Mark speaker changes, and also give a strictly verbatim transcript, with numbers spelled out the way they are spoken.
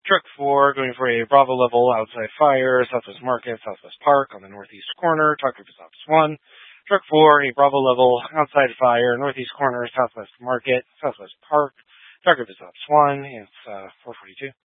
Speaker 1: Truck four, going for a Bravo level outside fire, Southwest Market, Southwest Park on the northeast corner, Talk Office Ops one. Truck four, a Bravo level outside fire, northeast corner, Southwest Market, Southwest Park, Talk Office Ops one. It's uh, four forty-two.